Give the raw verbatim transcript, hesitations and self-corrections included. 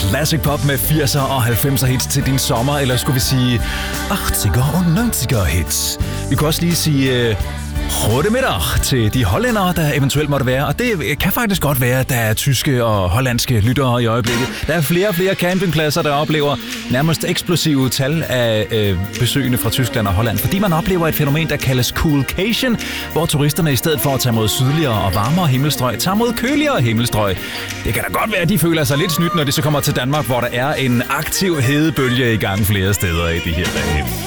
Classic pop med firser og halvfemser hits til din sommer, eller skulle vi sige achtzig'er og ninety'er hits. Vi kunne også lige sige... Uh, Goedemiddag til de hollændere, der eventuelt måtte være. Og det kan faktisk godt være, at der er tyske og hollandske lyttere i øjeblikket. Der er flere og flere campingpladser, der oplever nærmest eksplosive tal af øh, besøgende fra Tyskland og Holland. Fordi man oplever et fænomen, der kaldes Coolcation, hvor turisterne i stedet for at tage mod sydligere og varmere himmelstrøg, tager mod køligere himmelstrøg. Det kan da godt være, at de føler sig lidt snydt, når de så kommer til Danmark, hvor der er en aktiv hedebølge i gang flere steder i de her dage.